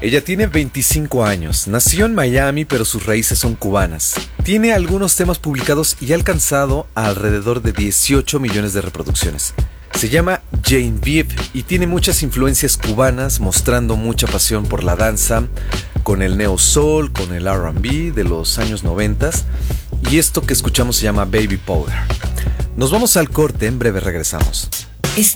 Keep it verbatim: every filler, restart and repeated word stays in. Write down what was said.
Ella tiene veinticinco años, nació en Miami pero sus raíces son cubanas. Tiene algunos temas publicados y ha alcanzado a alrededor de dieciocho millones de reproducciones. Se llama Genevieve y tiene muchas influencias cubanas, mostrando mucha pasión por la danza, con el neo soul, con el R and B de los años noventa, y esto que escuchamos se llama Baby Powder. Nos vamos al corte, en breve regresamos.